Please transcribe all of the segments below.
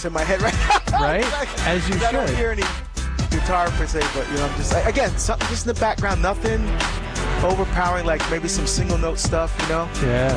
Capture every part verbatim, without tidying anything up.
in my head right now. Right? Like, As you I should. don't hear any guitar per se, but you know, I'm just like, again, something just in the background, nothing overpowering, like maybe some single note stuff, you know? Yeah.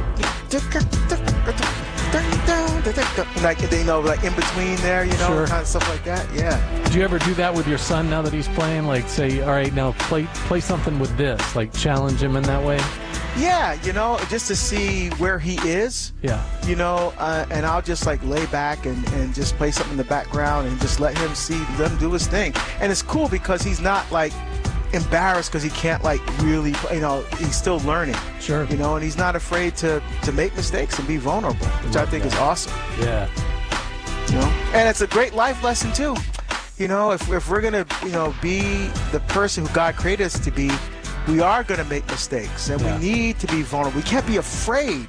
Like, you know, like in between there, you know, Sure. kind of stuff like that. Yeah. Do you ever do that with your son now that he's playing? Like, say, all right, now play play something with this. Like, challenge him in that way? Yeah, you know, just to see where he is. Yeah. You know, uh, and I'll just like lay back and, and just play something in the background and just let him see, let him do his thing. And it's cool because he's not like embarrassed because he can't like really, you know, he's still learning. Sure. You know, and he's not afraid to, to make mistakes and be vulnerable, which I think that. is awesome. Yeah. You know, and it's a great life lesson too. You know, if, if we're going to, you know, be the person who God created us to be, we are going to make mistakes, and Yeah. we need to be vulnerable. We can't be afraid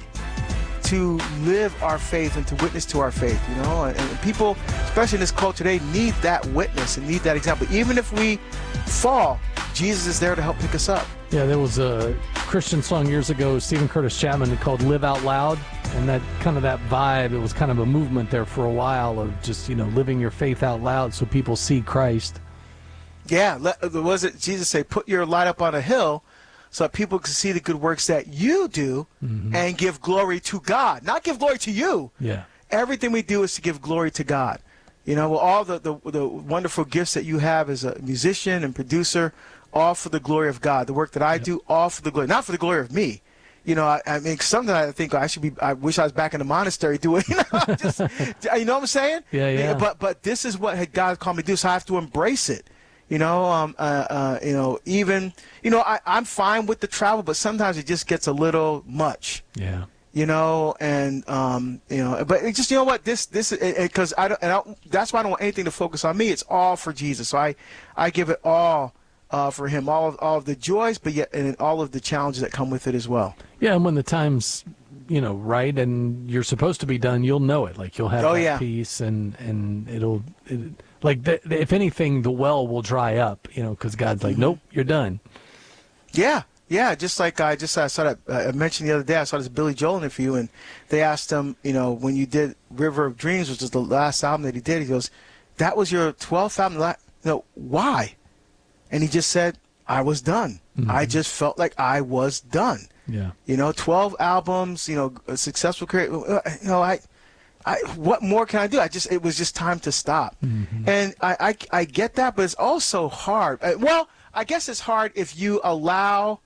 to live our faith and to witness to our faith, you know. And, and people, especially in this culture, they need that witness and need that example. Even if we fall, Jesus is there to help pick us up. Yeah, there was a Christian song years ago, Stephen Curtis Chapman, called Live Out Loud. And that kind of that vibe, it was kind of a movement there for a while of just, you know, living your faith out loud so people see Christ. Yeah, let, was it Jesus say, put your light up on a hill so that people can see the good works that you do Mm-hmm. and give glory to God, not give glory to you. Yeah. Everything we do is to give glory to God. You know, well, all the, the, the wonderful gifts that you have as a musician and producer, all for the glory of God. The work that I Yep. do, all for the glory, not for the glory of me. You know, I, I mean, something I think I should be, I wish I was back in the monastery doing, you know, just, you know what I'm saying? Yeah, yeah. But, but this is what God called me to do, so I have to embrace it. You know, um, uh, uh, you know, even, you know, I, I'm fine with the travel, but sometimes it just gets a little much. Yeah. You know, and um, you know, but it just, you know what, this this because I don't, and I, that's why I don't want anything to focus on me. It's all for Jesus. So I, I give it all uh, for Him, all of all of the joys, but yet and all of the challenges that come with it as well. Yeah, and when the time's, you know, right and you're supposed to be done, you'll know it. Like, you'll have Oh, that yeah. peace, and and it'll, it, like, the, if anything, the well will dry up, you know, because God's like, nope, you're done. Yeah. Yeah, just like I just I saw that uh, I mentioned the other day, I saw this Billy Joel interview, and they asked him, you know, when you did River of Dreams, which was the last album that he did, he goes, that was your twelfth album, la-? You know, why? And he just said, I was done. Mm-hmm. I just felt like I was done. Yeah. You know, twelve albums, you know, a successful career. You know, I, I, what more can I do? I just, it was just time to stop. Mm-hmm. And I, I, I get that, but it's also hard. Uh, Well, I guess it's hard if you allow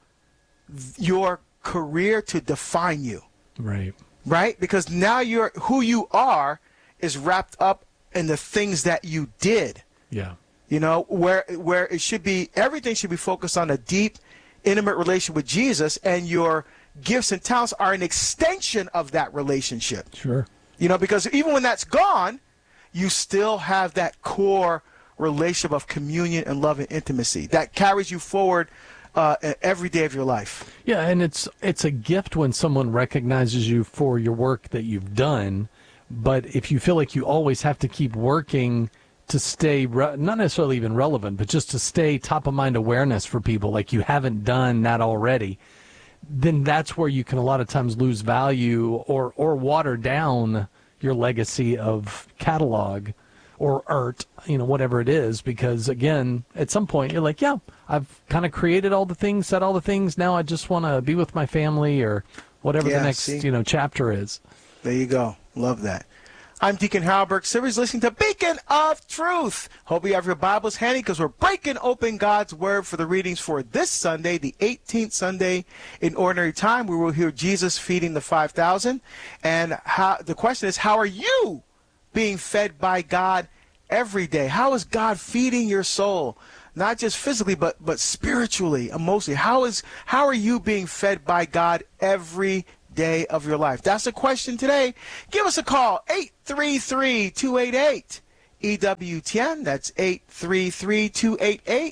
your career to define you, Right. right? Because now you're, who you are is wrapped up in the things that you did. Yeah. You know, where where it should be, everything should be focused on a deep, intimate relationship with Jesus, and your gifts and talents are an extension of that relationship. Sure. You know, because even when that's gone, you still have that core relationship of communion and love and intimacy that carries you forward uh, every day of your life. Yeah, and it's it's a gift when someone recognizes you for your work that you've done, but if you feel like you always have to keep working to stay, re- not necessarily even relevant, but just to stay top of mind awareness for people, like you haven't done that already, then that's where you can a lot of times lose value or, or water down your legacy of catalog or art, you know, whatever it is, because again, at some point you're like, yeah, I've kind of created all the things, said all the things. Now I just want to be with my family or whatever Yeah, the next, see? you know, chapter is. There you go. Love that. I'm Deacon Harold Burke Sivers, listening to Beacon of Truth. Hope you have your Bibles handy because we're breaking open God's Word for the readings for this Sunday, the eighteenth Sunday in Ordinary Time. We will hear Jesus feeding the five thousand. And how, the question is, how are you being fed by God every day? How is God feeding your soul? Not just physically, but but spiritually, emotionally. How is how are you being fed by God every day of your life? That's the question today. Give us a call, eight three three, two eight eight, E W T N. That's eight three three, two eight eight,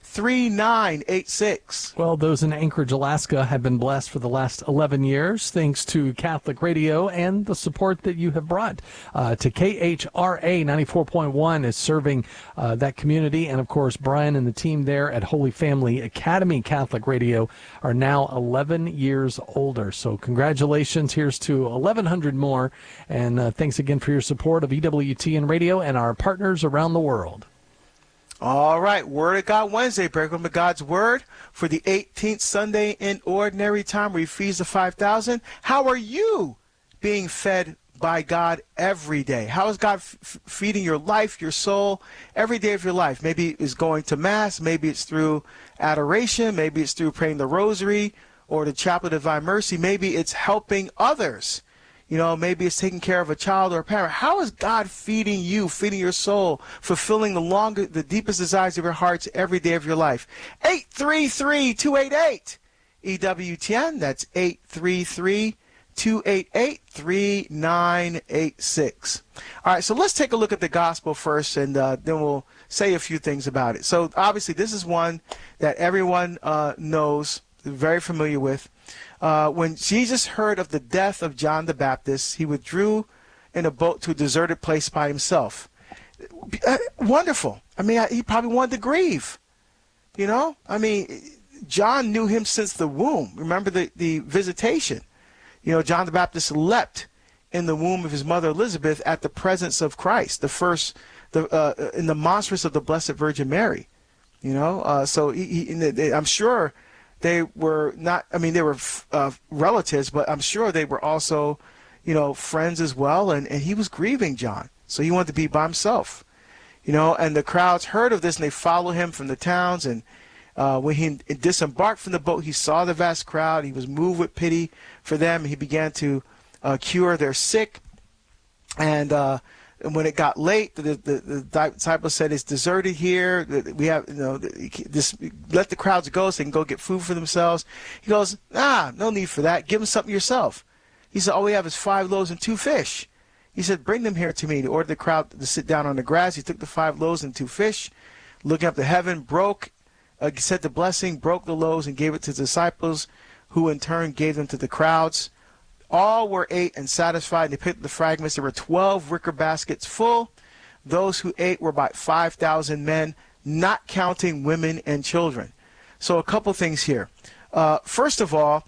three nine eight six. Well, those in Anchorage, Alaska have been blessed for the last eleven years thanks to Catholic Radio and the support that you have brought uh, to K H R A ninety-four point one is serving uh, that community. And, of course, Brian and the team there at Holy Family Academy Catholic Radio are now eleven years older. So congratulations. Here's to eleven hundred more. And uh, thanks again for your support of E W T N Radio and our partners around the world. All right, Word of God Wednesday, break open God's Word for the eighteenth Sunday in Ordinary Time, where He feeds the five thousand. How are you being fed by God every day? How is God f- feeding your life, your soul, every day of your life? Maybe it's going to Mass, maybe it's through adoration, maybe it's through praying the Rosary or the Chaplet of Divine Mercy, maybe it's helping others. You know, maybe it's taking care of a child or a parent. How is God feeding you, feeding your soul, fulfilling the longer, the deepest desires of your hearts every day of your life? eight three three, two eight eight, E W T N. That's eight three three, two eight eight, three nine eight six. All right, so let's take a look at the gospel first, and uh, then we'll say a few things about it. So obviously this is one that everyone uh, knows, very familiar with. Uh, when Jesus heard of the death of John the Baptist, he withdrew in a boat to a deserted place by himself. Uh, wonderful. I mean, I, he probably wanted to grieve. You know, I mean, John knew him since the womb. Remember the, the visitation. You know, John the Baptist leapt in the womb of his mother Elizabeth at the presence of Christ, the first, the uh, in the monstrance of the Blessed Virgin Mary. You know, uh, so he, he, the, I'm sure they were not, I mean, they were uh, relatives, but I'm sure they were also, you know, friends as well. And, and he was grieving John. So he wanted to be by himself, you know, and the crowds heard of this and they followed him from the towns. And uh, when he disembarked from the boat, he saw the vast crowd. He was moved with pity for them. He began to uh, cure their sick. And, uh, And when it got late, the, the, the disciples said, "It's deserted here. We have, you know, this. Let the crowds go so they can go get food for themselves." He goes, "Ah, no need for that. Give them something yourself." He said, "All we have is five loaves and two fish." He said, "Bring them here to me." He ordered the crowd to sit down on the grass. He took the five loaves and two fish, looking up to heaven, broke, uh, said the blessing, broke the loaves, and gave it to the disciples, who in turn gave them to the crowds. All were ate and satisfied, and they picked up the fragments. There were twelve wicker baskets full. Those who ate were about five thousand men, not counting women and children. So a couple things here. Uh, first of all,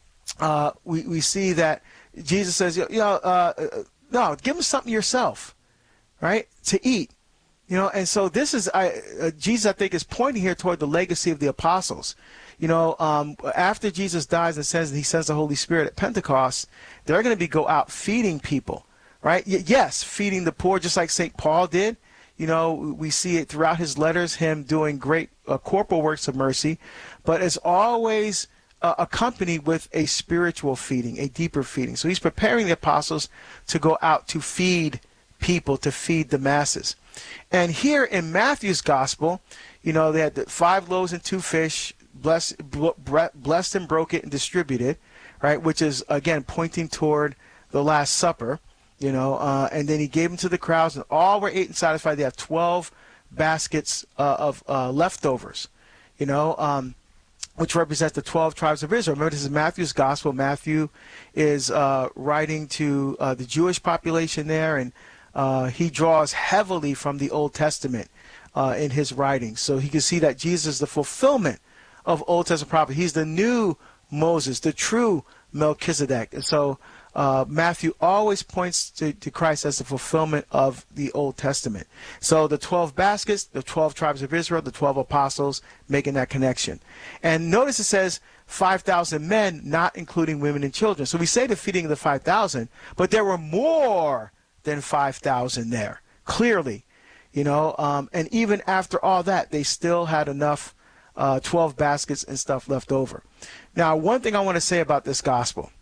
uh, we, we see that Jesus says, you know, uh, no, give them something yourself, right, to eat. You know, and so this is, I, uh, Jesus, I think, is pointing here toward the legacy of the apostles. You know, um, after Jesus dies and sends, he sends the Holy Spirit at Pentecost, they're going to be go out feeding people, right? Y- yes, feeding the poor, just like Saint Paul did. You know, we see it throughout his letters, him doing great uh, corporal works of mercy, but it's always uh, accompanied with a spiritual feeding, a deeper feeding. So he's preparing the apostles to go out to feed people, to feed the masses. And here in Matthew's gospel, you know, they had the five loaves and two fish, blessed, blessed and broke it and distributed, right, which is, again, pointing toward the Last Supper, you know, uh, and then he gave them to the crowds, and all were ate and satisfied. They have twelve baskets uh, of uh, leftovers, you know, um, which represents the twelve tribes of Israel. Remember, this is Matthew's gospel. Matthew is uh, writing to uh, the Jewish population there, and uh, he draws heavily from the Old Testament uh, in his writings. So he can see that Jesus is the fulfillment of Old Testament prophecy. He's the new Moses, the true Melchizedek. And so uh, Matthew always points to, to Christ as the fulfillment of the Old Testament. So the twelve baskets, the twelve tribes of Israel, the twelve apostles, making that connection. And notice it says five thousand men, not including women and children. So we say the feeding of the five thousand, but there were more than five thousand there, clearly. You know, um, and even after all that, they still had enough uh, twelve baskets and stuff left over. Now, one thing I want to say about this gospel,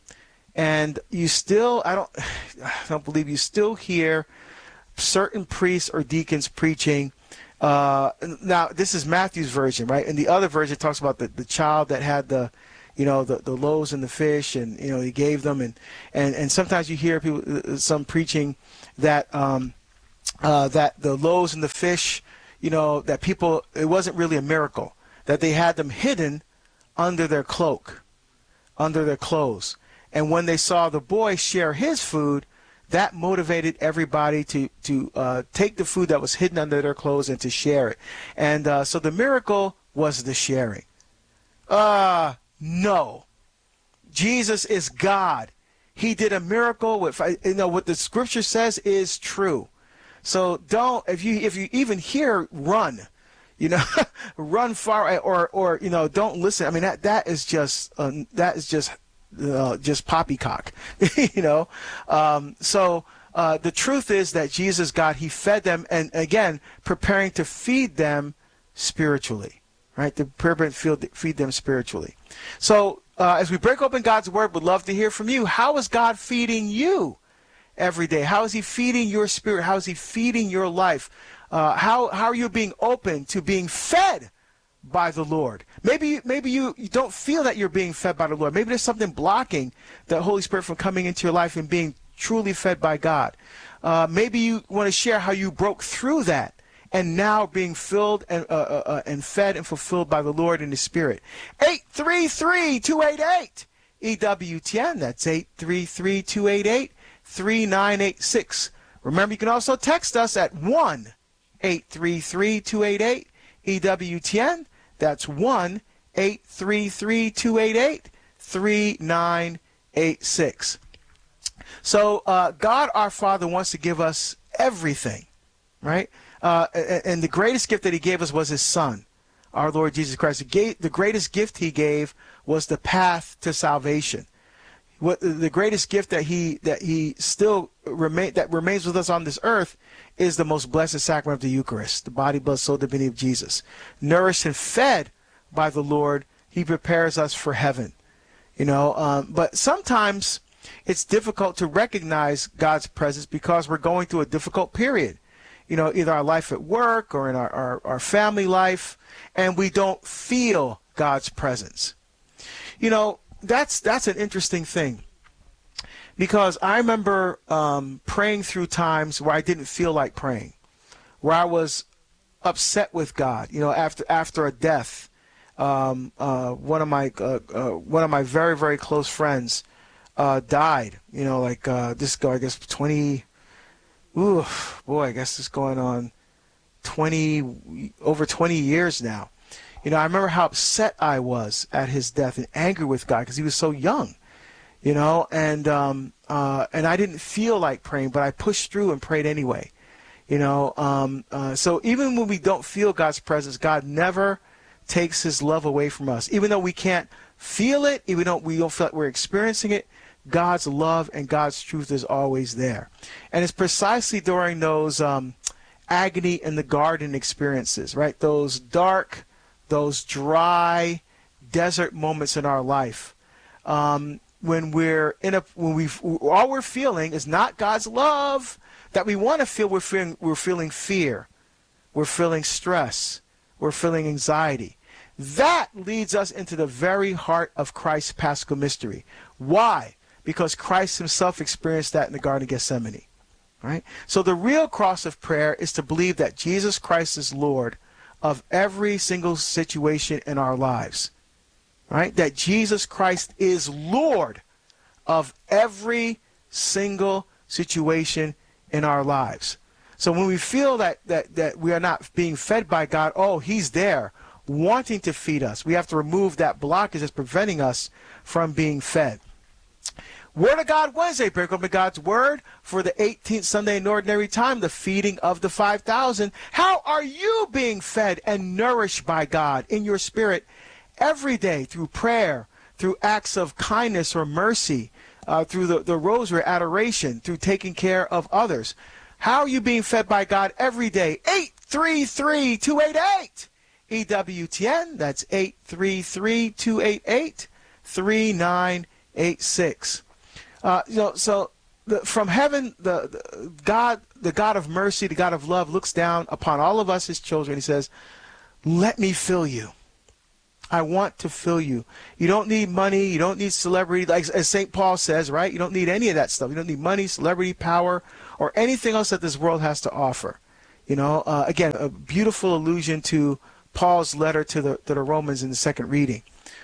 and you still, I don't, I don't believe you still hear certain priests or deacons preaching. Uh, now, this is Matthew's version, right? And the other version talks about the, the child that had the, you know, the, the loaves and the fish, and, you know, he gave them. And, and, and sometimes you hear people, some preaching that, um, uh, that the loaves and the fish, you know, that people, it wasn't really a miracle. that they had them hidden under their cloak, under their clothes. And when they saw the boy share his food, that motivated everybody to, to uh, take the food that was hidden under their clothes and to share it. And uh, so the miracle was the sharing. Uh, no. Jesus is God. He did a miracle. With, you know, what the scripture says is true. So don't, if you if you even hear run, you know, run far, or or you know, don't listen. I mean, that that is just uh, that is just uh, just poppycock, you know. Um, so uh, the truth is that Jesus, God, he fed them, and again, preparing to feed them spiritually, right? To prepare to feed them spiritually. So uh, as we break open God's word, we'd love to hear from you. How is God feeding you every day? How is he feeding your spirit? How is he feeding your life? Uh, how how are you being open to being fed by the Lord? Maybe maybe you, you don't feel that you're being fed by the Lord. Maybe there's something blocking the Holy Spirit from coming into your life and being truly fed by God. Uh, maybe you want to share how you broke through that and now being filled and uh, uh, uh, and fed and fulfilled by the Lord in the Spirit. eight three three, two eight eight, E W T N. That's eight three three, two eight eight, three nine eight six. Remember, you can also text us at one eight three three, two eight eight, E W T N. That's one eight three three, two eight eight, three nine eight six. So uh, God our Father wants to give us everything, right? Uh, and the greatest gift that he gave us was his Son, our Lord Jesus Christ. The greatest gift he gave was the path to salvation. What the greatest gift that he that he still remain that remains with us on this earth is the most blessed sacrament of the Eucharist, the body, blood, soul, divinity of Jesus. Nourished and fed by the Lord, he prepares us for heaven. You know, um, but sometimes it's difficult to recognize God's presence because we're going through a difficult period. You know, either our life at work or in our, our, our family life, and we don't feel God's presence. You know, that's that's an interesting thing, because I remember um, praying through times where I didn't feel like praying, where I was upset with God. You know, after after a death, um, uh, one of my uh, uh, one of my very very close friends uh, died. You know, like uh, this guy, I guess twenty. Ooh, boy, I guess it's going on twenty over twenty years now. You know, I remember how upset I was at his death and angry with God because he was so young, you know, and um, uh, and I didn't feel like praying, but I pushed through and prayed anyway, you know. Um, uh, so even when we don't feel God's presence, God never takes his love away from us. Even though we can't feel it, even though we don't feel like we're experiencing it, God's love and God's truth is always there. And it's precisely during those um, agony in the garden experiences, right? Those dark, those dry desert moments in our life, um, when we're in a when we all we're feeling is not God's love that we want to feel. We're feeling we're feeling fear, we're feeling stress, we're feeling anxiety. That leads us into the very heart of Christ's Paschal mystery. Why? Because Christ himself experienced that in the Garden of Gethsemane, right? So the real cross of prayer is to believe that Jesus Christ is Lord of every single situation in our lives, right? That Jesus Christ is Lord of every single situation in our lives. So when we feel that, that, that we are not being fed by God, oh, he's there wanting to feed us. We have to remove that blockage that's preventing us from being fed. Word of God Wednesday, break open God's Word for the eighteenth Sunday in Ordinary Time, the feeding of the five thousand. How are you being fed and nourished by God in your spirit every day through prayer, through acts of kindness or mercy, uh, through the, the rosary, adoration, through taking care of others? How are you being fed by God every day? eight three three, two eight eight, E W T N. That's eight three three, two eight eight, three nine eight six. Uh, you know, so the, from heaven, the, the God, the God of mercy, the God of love, looks down upon all of us, his children. He says, "Let me fill you. I want to fill you. You don't need money. You don't need celebrity, like as Saint Paul says, right? You don't need any of that stuff. You don't need money, celebrity, power, or anything else that this world has to offer." You know, uh, again, a beautiful allusion to Paul's letter to the, to the Romans in the second reading.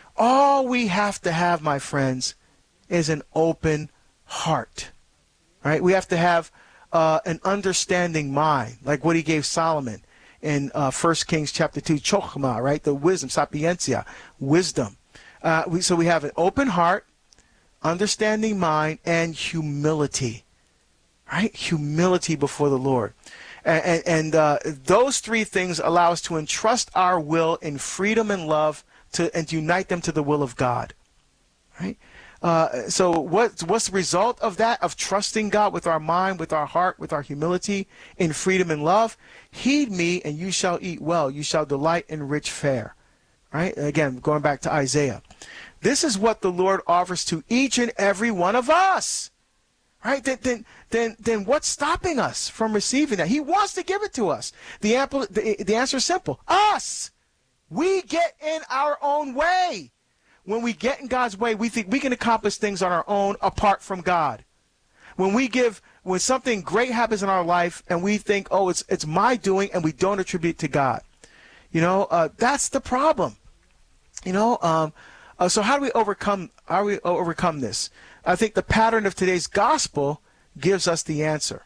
All we have to have, my friends, is an open heart, right? We have to have uh, an understanding mind, like what he gave Solomon in uh, First Kings chapter two, chokhmah, right? The wisdom, sapiencia, wisdom. Uh, we, so we have an open heart, understanding mind, and humility, right? Humility before the Lord. And, and uh, those three things allow us to entrust our will in freedom and love to, and to unite them to the will of God, right? Uh, so what, what's the result of that, of trusting God with our mind, with our heart, with our humility, in freedom and love? Heed me, and you shall eat well. You shall delight in rich fare. Right? Again, going back to Isaiah. This is what the Lord offers to each and every one of us. Right? Then, then, then, then what's stopping us from receiving that? He wants to give it to us. The, ample, the, the answer is simple. Us. We get in our own way. When we get in God's way, we think we can accomplish things on our own apart from God. When we give, when something great happens in our life and we think, oh, it's it's my doing, and we don't attribute it to God. You know, uh, that's the problem. You know, um, uh, so how do we overcome, how do we overcome this? I think the pattern of today's gospel gives us the answer.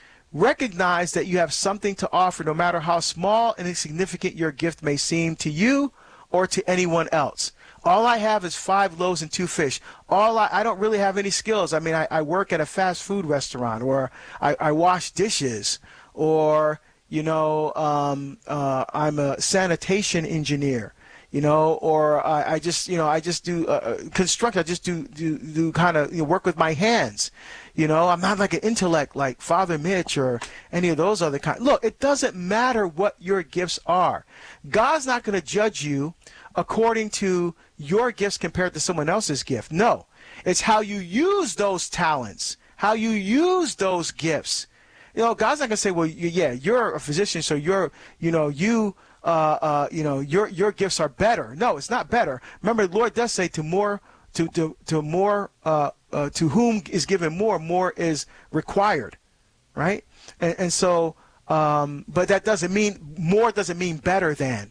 Recognize that you have something to offer, no matter how small and insignificant your gift may seem to you or to anyone else. All I have is five loaves and two fish. All I, I don't really have any skills. I mean, I, I work at a fast food restaurant, or I, I wash dishes, or, you know, um, uh, I'm a sanitation engineer, you know, or I, I just, you know, I just do uh, construct. I just do do, do kind of, you know, work with my hands. You know, I'm not like an intellect like Father Mitch or any of those other kind. Look, it doesn't matter what your gifts are. God's not going to judge you according to your gifts compared to someone else's gift. No, it's how you use those talents, how you use those gifts. You know, God's not gonna say, well, you, yeah, you're a physician, so you're, you know, you, uh, uh, you know, your your gifts are better. No, it's not better. Remember, the Lord does say, to more, to to to more, uh, uh, to whom is given more, more is required, right? And, and so, um, but that doesn't mean more doesn't mean better than.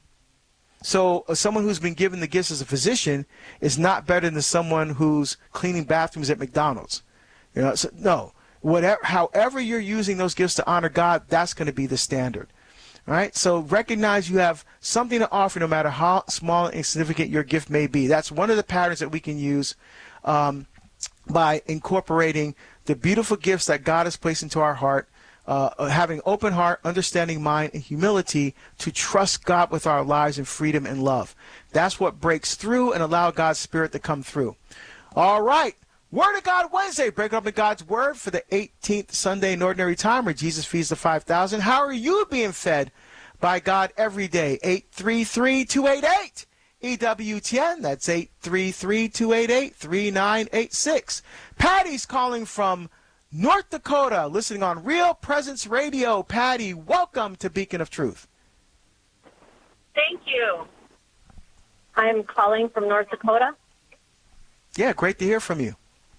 So uh, someone who's been given the gifts as a physician is not better than someone who's cleaning bathrooms at McDonald's. You know, so, no, whatever, however you're using those gifts to honor God, that's going to be the standard. All right. So recognize you have something to offer, no matter how small and insignificant your gift may be. That's one of the patterns that we can use um, by incorporating the beautiful gifts that God has placed into our heart. Uh, having open heart, understanding mind, and humility to trust God with our lives in freedom and love. That's what breaks through and allow God's Spirit to come through. All right. Word of God Wednesday, breaking up in God's Word for the eighteenth Sunday in Ordinary Time, where Jesus feeds the five thousand. How are you being fed by God every day? eight three three, two eight eight, E W T N. That's eight three three, two eight eight, three nine eight six. Patty's calling from North Dakota, listening on Real Presence Radio. Patty, welcome to Beacon of Truth. Thank you. I'm calling from North Dakota. Yeah, great to hear from you.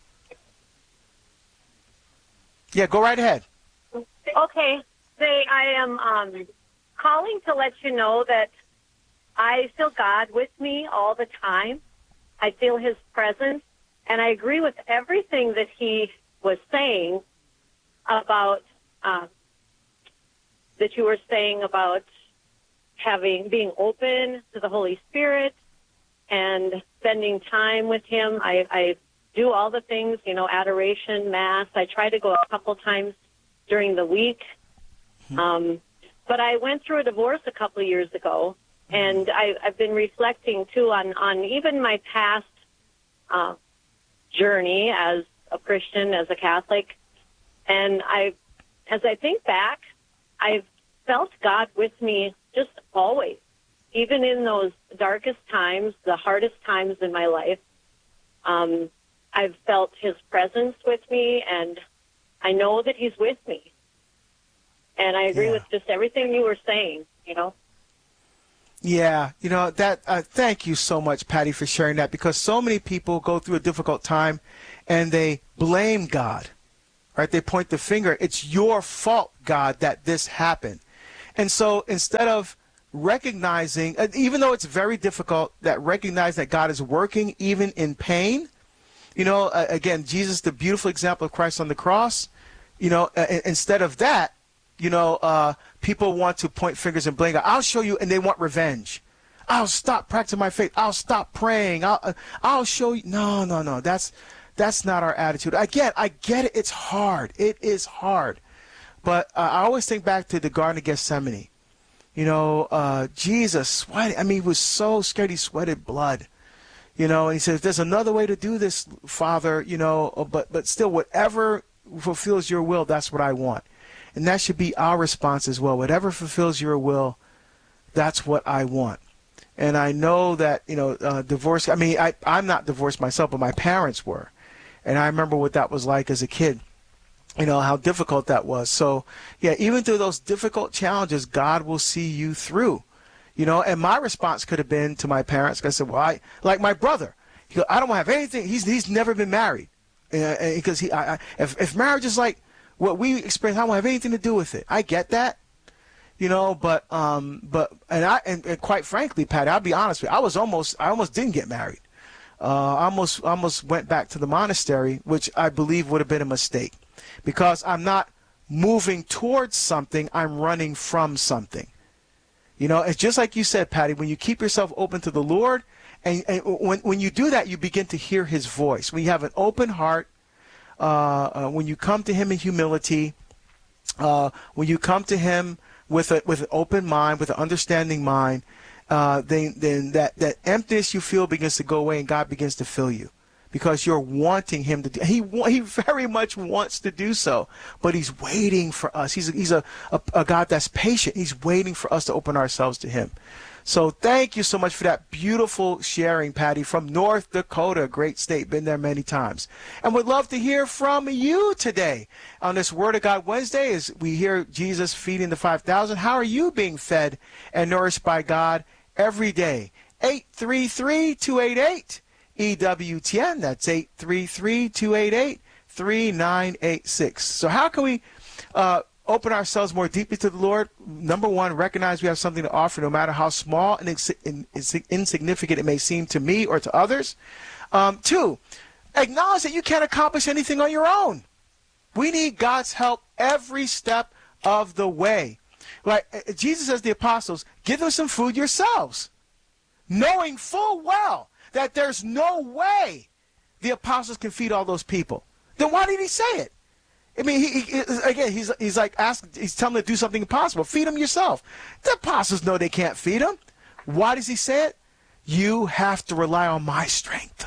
Yeah, go right ahead. Okay. Say, I am um, calling to let you know that I feel God with me all the time. I feel His presence, and I agree with everything that He was saying about uh, that you were saying about having being open to the Holy Spirit and spending time with Him. I, I do all the things, you know, adoration, mass. I try to go a couple times during the week. Mm-hmm. Um, but I went through a divorce a couple of years ago, and I, I've been reflecting too on on even my past uh, journey as a Christian, as a Catholic, and I, as I think back, I've felt God with me just always, even in those darkest times, the hardest times in my life. Um, I've felt His presence with me, and I know that He's with me. And I agree yeah. with just everything you were saying, you know. Yeah, you know, that. Uh, thank you so much, Patty, for sharing that, because so many people go through a difficult time and they blame God, right? They point the finger. It's your fault, God, that this happened. And so instead of recognizing, uh, even though it's very difficult, that recognize that God is working even in pain. You know, uh, again, Jesus, the beautiful example of Christ on the cross. You know, uh, instead of that, you know, uh, people want to point fingers and blame God. I'll show you, and they want revenge. I'll stop practicing my faith. I'll stop praying. I'll, uh, I'll show you. No, no, no. That's that's not our attitude. Again, I get it. It's hard. It is hard. But uh, I always think back to the Garden of Gethsemane. You know, uh, Jesus sweated. I mean, he was so scared he sweated blood. You know, and he says, there's another way to do this, Father, you know, but but still, whatever fulfills your will, that's what I want. And that should be our response as well. Whatever fulfills your will, that's what I want. And I know that, you know, uh, divorce, I mean, I, I'm not divorced myself, but my parents were. And I remember what that was like as a kid, you know, how difficult that was. So, yeah, even through those difficult challenges, God will see you through. You know, and my response could have been to my parents. I said, well, I, like my brother, he goes, I don't have anything. He's he's never been married. Uh, because he, I, I, if, if marriage is like what we experience, I don't have anything to do with it. I get that. You know, but, um, but, and I, and, and quite frankly, Patty, I'll be honest with you, I was almost, I almost didn't get married. Uh, I almost, almost went back to the monastery, which I believe would have been a mistake because I'm not moving towards something. I'm running from something. You know, it's just like you said, Patty, when you keep yourself open to the Lord, and, and when, when you do that, you begin to hear his voice. When you have an open heart, uh, uh, when you come to him in humility, uh, when you come to him with a, with an open mind, with an understanding mind, uh, then, then that, that emptiness you feel begins to go away and God begins to fill you. Because you're wanting him to do, he he very much wants to do so, but he's waiting for us. He's he's a, a a God that's patient. He's waiting for us to open ourselves to him. So thank you so much for that beautiful sharing, Patty, from North Dakota, great state, been there many times, and would love to hear from you today on this Word of God Wednesday as we hear Jesus feeding the five thousand. How are you being fed and nourished by God every day? eight three three, two eight eight E W T N, that's eight three three, two eight eight, three nine eight six. So how can we uh, open ourselves more deeply to the Lord? Number one, recognize we have something to offer no matter how small and ins- in, insignificant it may seem to me or to others. Um, two, acknowledge that you can't accomplish anything on your own. We need God's help every step of the way. Like Jesus says to the apostles, give them some food yourselves, knowing full well that there's no way the apostles can feed all those people. Then why did he say it? I mean, he, he again, he's he's like asking, he's telling them to do something impossible. Feed them yourself. The apostles know they can't feed them. Why does he say it? You have to rely on my strength.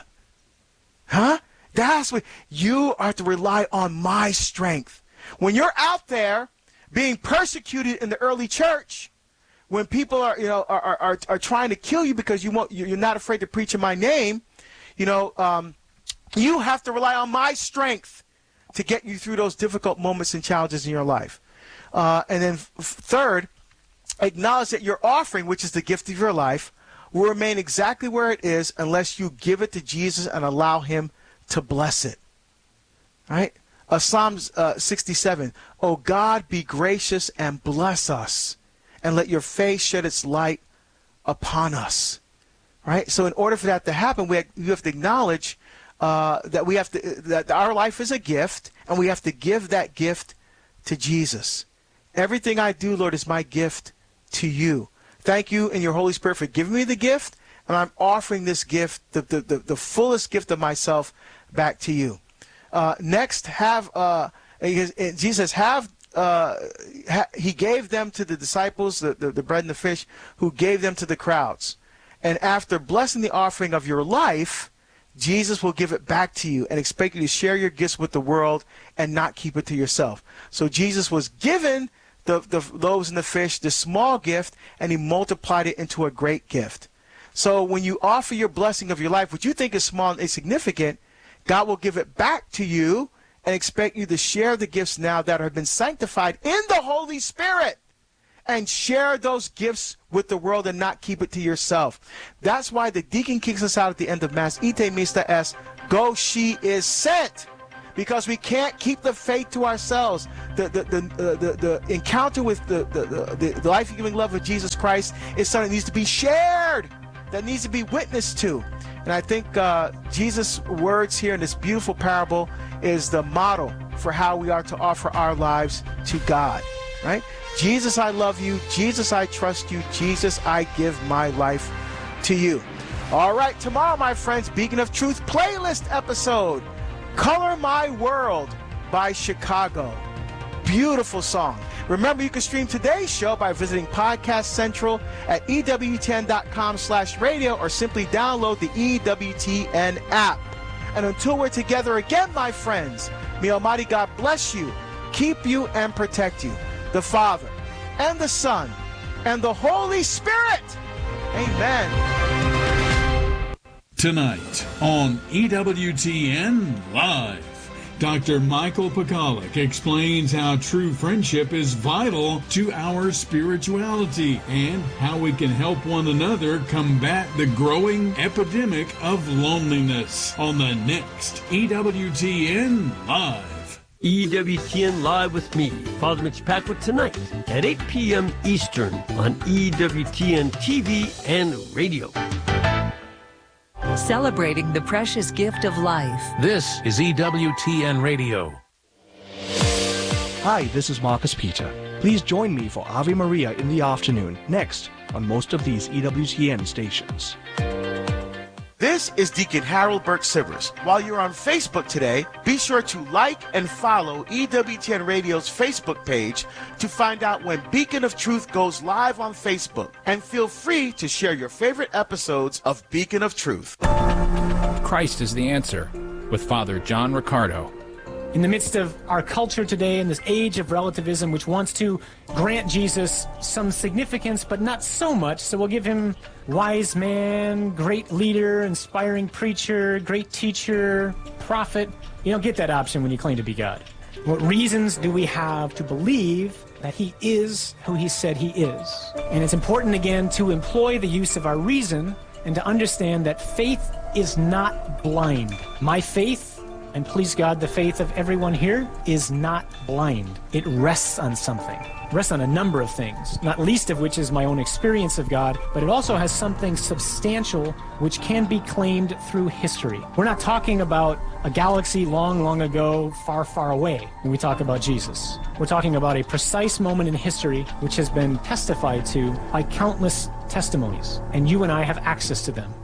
Huh? That's what you are to rely on my strength. When you're out there being persecuted in the early church, when people are, you know, are, are, are trying to kill you because you won't, you're not afraid to preach in my name, you know, um, you have to rely on my strength to get you through those difficult moments and challenges in your life. Uh, and then f- third, acknowledge that your offering, which is the gift of your life, will remain exactly where it is unless you give it to Jesus and allow him to bless it. All right? Uh, Psalms uh, sixty-seven, oh God, be gracious and bless us, and let your face shed its light upon us. Right? So in order for that to happen, we have, you have to acknowledge uh, that we have to that our life is a gift, and we have to give that gift to Jesus. Everything I do, Lord, is my gift to you. Thank you and your Holy Spirit for giving me the gift, and I'm offering this gift, the the, the, the fullest gift of myself, back to you. Uh, next, have uh, Jesus have. Uh, ha- he gave them to the disciples, the, the, the bread and the fish, who gave them to the crowds. And after blessing the offering of your life, Jesus will give it back to you and expect you to share your gifts with the world and not keep it to yourself. So Jesus was given the, the loaves and the fish, the small gift, and he multiplied it into a great gift. So when you offer your blessing of your life, which you think is small and insignificant, God will give it back to you and expect you to share the gifts now that have been sanctified in the Holy Spirit and share those gifts with the world and not keep it to yourself. That's why the deacon kicks us out at the end of Mass. Ite mista es, go, she is sent. because we can't keep the faith to ourselves. The the the uh, the, the encounter with the the, the the life-giving love of Jesus Christ is something that needs to be shared, that needs to be witnessed to. And I think uh, Jesus' words here in this beautiful parable is the model for how we are to offer our lives to God, right? Jesus, I love you. Jesus, I trust you. Jesus, I give my life to you. All right, tomorrow, my friends, Beacon of Truth playlist episode, Color My World by Chicago. Beautiful song. Remember, you can stream today's show by visiting Podcast Central at E W T N dot com slash radio or simply download the E W T N app. And until we're together again, my friends, may Almighty God bless you, keep you, and protect you. The Father, and the Son, and the Holy Spirit. Amen. Tonight on E W T N Live, Doctor Michael Pekalik explains how true friendship is vital to our spirituality and how we can help one another combat the growing epidemic of loneliness on the next E W T N Live. E W T N Live with me, Father Mitch Packwood, tonight at eight p.m. Eastern on E W T N T V and radio. Celebrating the precious gift of life. This is E W T N Radio. Hi, this is Marcus Peter. Please join me for Ave Maria in the afternoon, next on most of these E W T N stations. This is Deacon Harold Burke Sivers. While you're on Facebook today, be sure to like and follow E W T N Radio's Facebook page to find out when Beacon of Truth goes live on Facebook. And feel free to share your favorite episodes of Beacon of Truth. Christ is the Answer with Father John Riccardo. In the midst of our culture today, in this age of relativism, which wants to grant Jesus some significance, but not so much, so we'll give him wise man, great leader, inspiring preacher, great teacher, prophet. You don't get that option when you claim to be God. What reasons do we have to believe that he is who he said he is? And it's important, again, to employ the use of our reason and to understand that faith is not blind. My faith, and please God, the faith of everyone here, is not blind. It rests on something. It rests on a number of things, not least of which is my own experience of God, but it also has something substantial which can be claimed through history. We're not talking about a galaxy long, long ago, far, far away when we talk about Jesus. We're talking about a precise moment in history which has been testified to by countless testimonies, and you and I have access to them.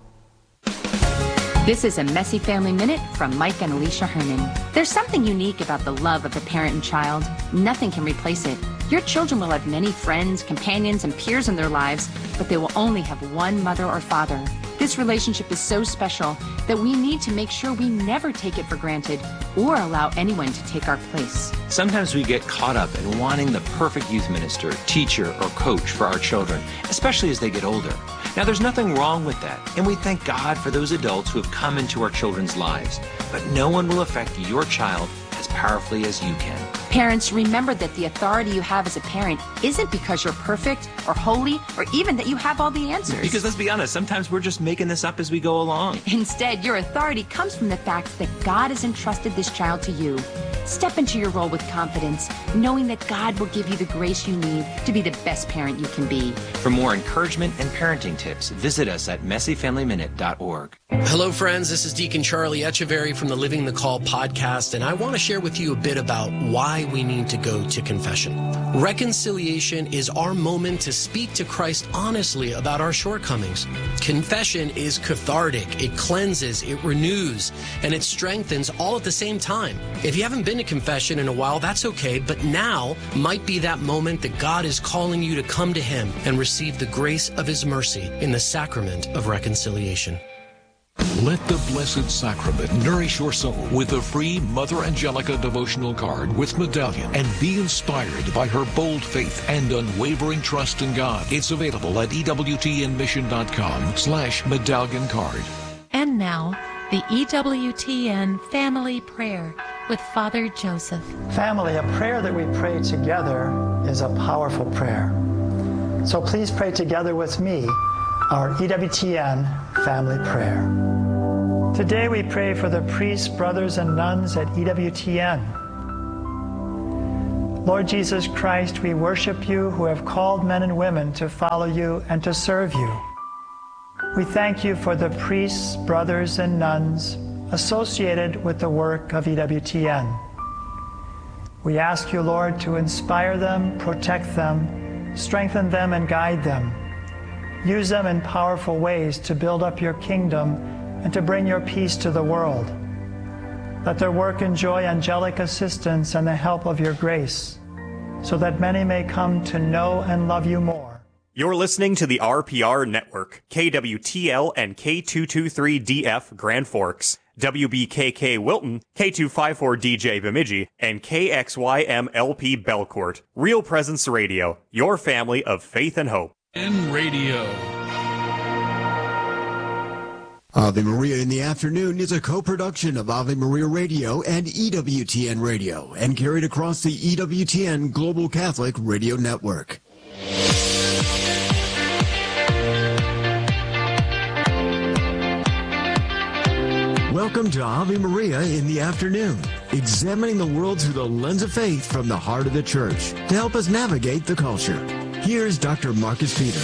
This is a Messy Family Minute from Mike and Alicia Herman. There's something unique about the love of a parent and child. Nothing can replace it. Your children will have many friends, companions, and peers in their lives, but they will only have one mother or father. This relationship is so special that we need to make sure we never take it for granted or allow anyone to take our place. Sometimes we get caught up in wanting the perfect youth minister, teacher, or coach for our children, especially as they get older. Now, there's nothing wrong with that, and we thank God for those adults who have come into our children's lives. But no one will affect your child as powerfully as you can. Parents, remember that the authority you have as a parent isn't because you're perfect or holy or even that you have all the answers. Because let's be honest, sometimes we're just making this up as we go along. Instead, your authority comes from the fact that God has entrusted this child to you. Step into your role with confidence, knowing that God will give you the grace you need to be the best parent you can be. For more encouragement and parenting tips, visit us at messy family minute dot org. Hello, friends. This is Deacon Charlie Echeverry from the Living the Call podcast, and I want to share with you a bit about why we need to go to confession. Reconciliation is our moment to speak to Christ honestly about our shortcomings. Confession is cathartic. It cleanses, it renews, and it strengthens all at the same time. If you haven't been to confession in a while, that's okay, but now might be that moment that God is calling you to come to Him and receive the grace of His mercy in the sacrament of reconciliation. Let the Blessed Sacrament nourish your soul with a free Mother Angelica devotional card with medallion, and be inspired by her bold faith and unwavering trust in God. It's available at ewtnmission.com slash medallion card. And now, the E W T N Family Prayer with Father Joseph. Family, a prayer that we pray together is a powerful prayer. So please pray together with me our E W T N Family Prayer. Today we pray for the priests, brothers, and nuns at E W T N. Lord Jesus Christ, we worship you who have called men and women to follow you and to serve you. We thank you for the priests, brothers, and nuns associated with the work of E W T N. We ask you, Lord, to inspire them, protect them, strengthen them, and guide them. Use them in powerful ways to build up your kingdom and to bring your peace to the world. Let their work enjoy angelic assistance and the help of your grace, so that many may come to know and love you more. You're listening to the R P R Network, K W T L and K two two three D F Grand Forks, W B K K Wilton, K two five four D J Bemidji, and K X Y M L P Belcourt. Real Presence Radio, your family of faith and hope. And radio. Ave Maria in the Afternoon is a co-production of Ave Maria Radio and E W T N Radio and carried across the E W T N Global Catholic Radio Network. Welcome to Ave Maria in the Afternoon, examining the world through the lens of faith from the heart of the Church to help us navigate the culture. Here's Doctor Marcus Peter.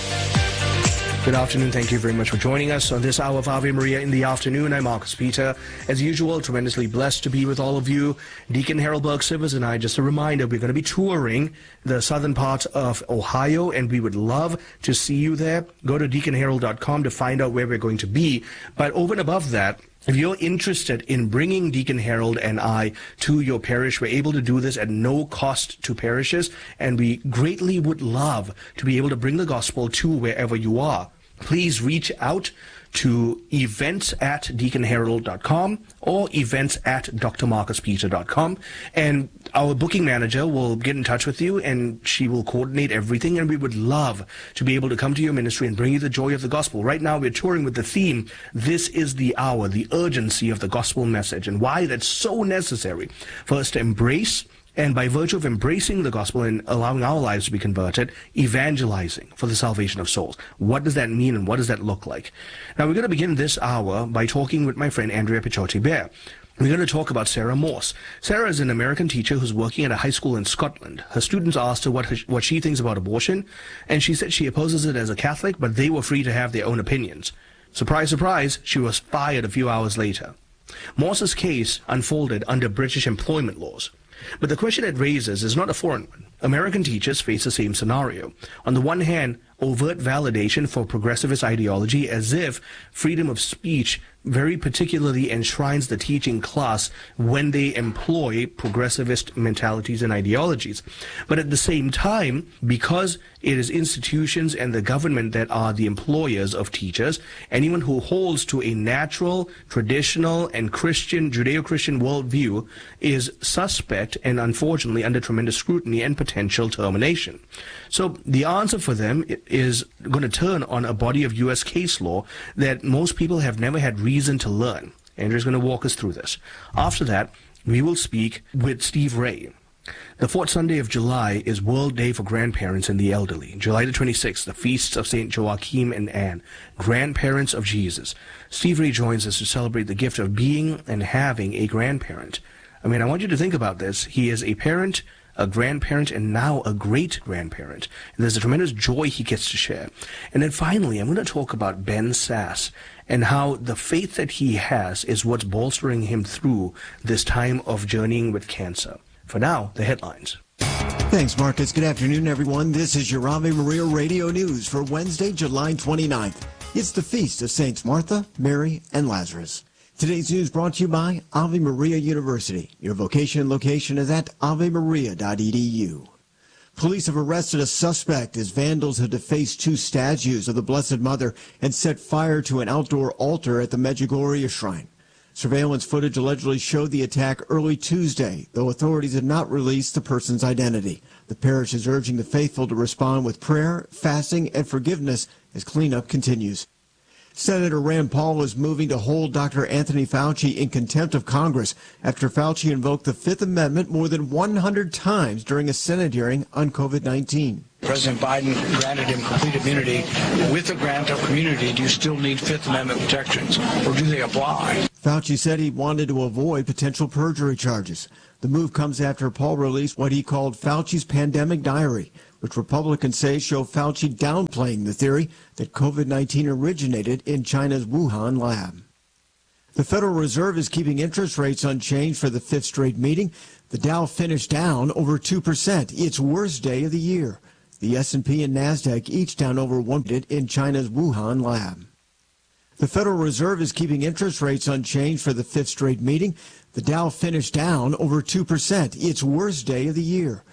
Good afternoon. Thank you very much for joining us on this hour of Ave Maria in the Afternoon. I'm Marcus Peter. As usual, tremendously blessed to be with all of you. Deacon Harold Burke-Sivers and I, just a reminder, we're going to be touring the southern part of Ohio, and we would love to see you there. Go to deacon harold dot com to find out where we're going to be. But over and above that, if you're interested in bringing Deacon Harold and I to your parish, we're able to do this at no cost to parishes, and we greatly would love to be able to bring the gospel to wherever you are. Please reach out to events at deacon harold dot com or events at d r marcus peter dot com, and our booking manager will get in touch with you and she will coordinate everything, and we would love to be able to come to your ministry and bring you the joy of the gospel. Right now we're touring with the theme, This is the Hour, the urgency of the gospel message, and why that's so necessary for us to embrace. And by virtue of embracing the gospel and allowing our lives to be converted, evangelizing for the salvation of souls. What does that mean and what does that look like? Now, we're going to begin this hour by talking with my friend Andrea Pichotti-Bear. We're going to talk about Sarah Morse. Sarah is an American teacher who's working at a high school in Scotland. Her students asked her what, her, what she thinks about abortion, and she said she opposes it as a Catholic, but they were free to have their own opinions. Surprise, surprise, she was fired a few hours later. Morse's case unfolded under British employment laws. But the question it raises is not a foreign one. American teachers face the same scenario. On the one hand, overt validation for progressivist ideology, as if freedom of speech very particularly enshrines the teaching class when they employ progressivist mentalities and ideologies. But at the same time, because it is institutions and the government that are the employers of teachers, anyone who holds to a natural, traditional, and Christian, Judeo-Christian worldview is suspect and unfortunately under tremendous scrutiny and potential termination. So the answer for them is going to turn on a body of U S case law that most people have never had reason to learn. Andrew's going to walk us through this. After that, we will speak with Steve Ray. The fourth Sunday of July is World Day for Grandparents and the Elderly. July the twenty-sixth, the feasts of Saint Joachim and Anne, grandparents of Jesus. Steve Ray joins us to celebrate the gift of being and having a grandparent. I mean, I want you to think about this. He is a parent, a grandparent, and now a great-grandparent. And there's a tremendous joy he gets to share. And then finally, I'm going to talk about Ben Sass and how the faith that he has is what's bolstering him through this time of journeying with cancer. For now, the headlines. Thanks, Marcus. Good afternoon, everyone. This is your Ave Maria Radio News for Wednesday, July twenty-ninth. It's the feast of Saints Martha, Mary, and Lazarus. Today's news brought to you by Ave Maria University. Your vocation and location is at ave maria dot e d u. Police have arrested a suspect as vandals have defaced two statues of the Blessed Mother and set fire to an outdoor altar at the Medjugorje Shrine. Surveillance footage allegedly showed the attack early Tuesday, though authorities had not released the person's identity. The parish is urging the faithful to respond with prayer, fasting, and forgiveness as cleanup continues. Senator Rand Paul is moving to hold Doctor Anthony Fauci in contempt of Congress after Fauci invoked the Fifth Amendment more than one hundred times during a Senate hearing on COVID nineteen. President Biden granted him complete immunity. With the grant of immunity, do you still need Fifth Amendment protections, or do they apply? Fauci said he wanted to avoid potential perjury charges. The move comes after Paul released what he called Fauci's pandemic diary, which Republicans say show Fauci downplaying the theory that COVID nineteen originated in China's Wuhan lab. The Federal Reserve is keeping interest rates unchanged for the fifth straight meeting. The Dow finished down over two percent, its worst day of the year. The S and P and NASDAQ each down over one percent in China's Wuhan lab. The Federal Reserve is keeping interest rates unchanged for the fifth straight meeting. The Dow finished down over two percent, its worst day of the year.